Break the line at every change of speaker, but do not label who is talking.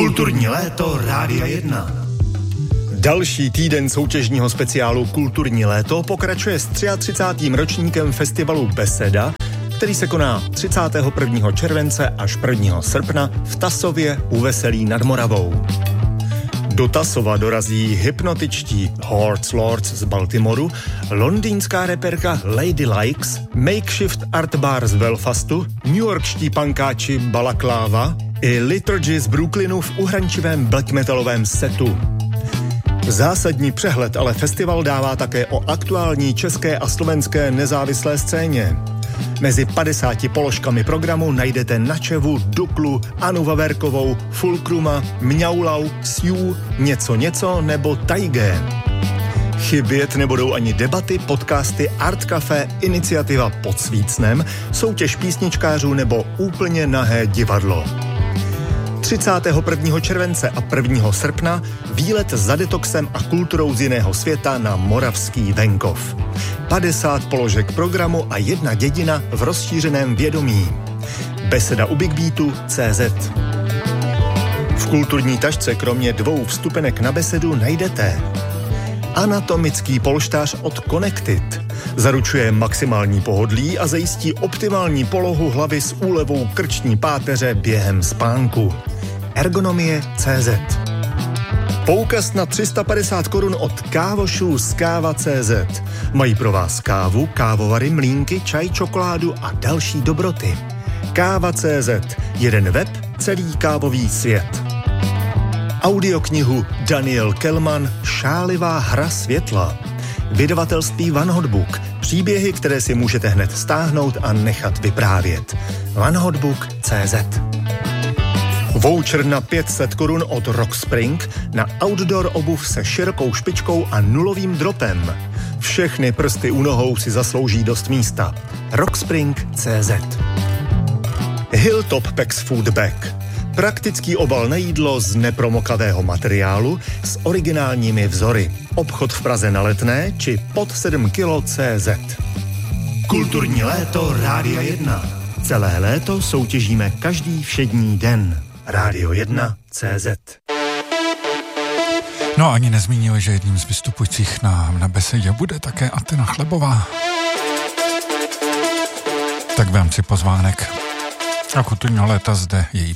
Kulturní léto Rádia 1. Další týden soutěžního speciálu Kulturní léto pokračuje s 33. ročníkem festivalu Beseda, který se koná 31. července až 1. srpna v Tasově u Veselí nad Moravou. Do Tasova dorazí hypnotičtí Hordes Lords z Baltimoru, londýnská reperka Lady Likes, makeshift art bar z Belfastu, newyorkští punkáči Balaclava i Liturgy z Brooklynu v uhrančivém black metalovém setu. Zásadní přehled ale festival dává také o aktuální české a slovenské nezávislé scéně. Mezi 50 položkami programu najdete Načevu, Duklu, Anu Vaverkovou, Fulkruma, Mňaulau, Siu, Něco nebo Taigé. Chybět nebudou ani debaty, podcasty, art café, iniciativa Pod svícnem, soutěž písničkářů nebo úplně nahé divadlo. 31. července a 1. srpna výlet za detoxem a kulturou z jiného světa na moravský venkov. 50 položek programu a jedna dědina v rozšířeném vědomí. Beseda u Big Beatu CZ. V kulturní tašce kromě 2 vstupenek na besedu najdete anatomický polštář od Connected. Zaručuje maximální pohodlí a zajistí optimální polohu hlavy s úlevou krční páteře během spánku. Ergonomie CZ. Poukaz na 350 korun od kávošů z Káva.cz. Mají pro vás kávu, kávovary, mlýnky, čaj, čokoládu a další dobroty. Káva.cz. Jeden web, celý kávový svět. Audioknihu Daniel Kellman Šálivá hra světla. Vydavatelství One Hot Book. Příběhy, které si můžete hned stáhnout a nechat vyprávět. OneHotBook.cz. Voucher na 500 korun od Rockspring na outdoor obuv se širokou špičkou a nulovým dropem. Všechny prsty u nohou si zaslouží dost místa. Rockspring.cz. Hilltop Packs Food Bag. Praktický obal na jídlo z nepromokavého materiálu s originálními vzory. Obchod v Praze na Letné či pod 7 kg CZ. Kulturní léto Rádia 1. Celé léto soutěžíme každý všední den. Rádio 1 CZ.
No ani nezmínil, že jedním z vystupujících na besedě bude také Athena Chlebová. Tak v rámci pozvánek a kulturního léta zde její